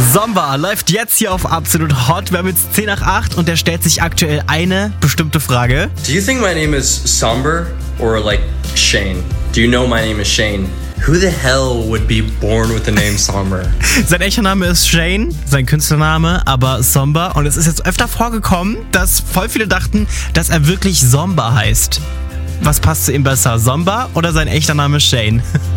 Somba läuft jetzt hier auf Absolut Hot. Wir haben jetzt 10 nach 8 und der stellt sich aktuell eine bestimmte Frage. Do you think my name is Somber or like Shane? Do you know my name is Shane? Who the hell would be born with the name Somber? Sein echter Name ist Shane, sein Künstlername aber Somba. Und es ist jetzt öfter vorgekommen, dass voll viele dachten, dass er wirklich Somba heißt. Was passt zu ihm besser, Somba oder sein echter Name Shane?